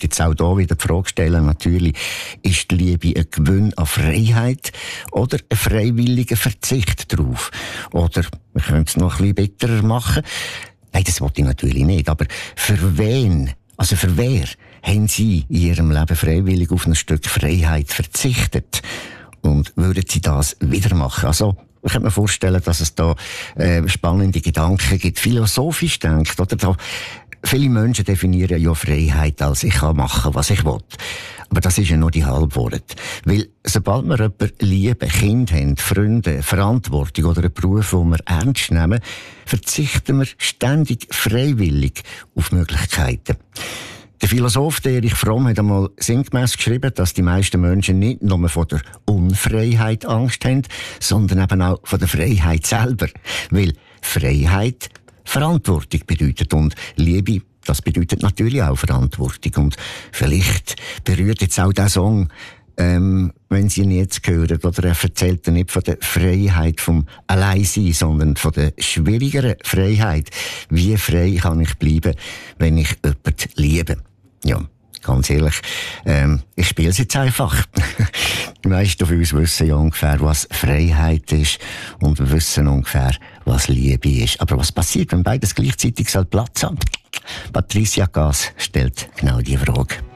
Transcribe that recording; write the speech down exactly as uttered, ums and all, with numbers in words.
könnte jetzt auch hier wieder die Frage stellen, natürlich, ist die Liebe ein Gewinn an Freiheit oder ein freiwilliger Verzicht darauf? Oder wir können es noch ein bisschen bitterer machen. Nein, das wollte ich natürlich nicht, aber für wen, also für wer, haben Sie in Ihrem Leben freiwillig auf ein Stück Freiheit verzichtet? Und würden Sie das wieder machen? Also, ich kann mir vorstellen, dass es da äh, spannende Gedanken gibt, philosophisch denkt, oder? Da, viele Menschen definieren ja Freiheit als ich kann machen, was ich will. Aber das ist ja nur die Halbwort. Weil sobald wir jemanden lieben, Kinder haben, Freunde, Verantwortung oder einen Beruf, den wir ernst nehmen, verzichten wir ständig freiwillig auf Möglichkeiten. Der Philosoph Erich Fromm hat einmal sinngemäss geschrieben, dass die meisten Menschen nicht nur von der Unfreiheit Angst haben, sondern eben auch von der Freiheit selber. Weil Freiheit Verantwortung bedeutet und Liebe, das bedeutet natürlich auch Verantwortung. Und vielleicht berührt jetzt auch der Song, ähm, wenn Sie ihn jetzt hören, oder er erzählt nicht von der Freiheit vom Alleinsein, sondern von der schwierigeren Freiheit. Wie frei kann ich bleiben, wenn ich jemanden liebe? Ja, ganz ehrlich, ähm, ich spiele es jetzt einfach. Die meisten von uns wissen ja ungefähr, was Freiheit ist und wir wissen ungefähr, was Liebe ist. Aber was passiert, wenn beides gleichzeitig Platz haben? Patricia Gass stellt genau diese Frage.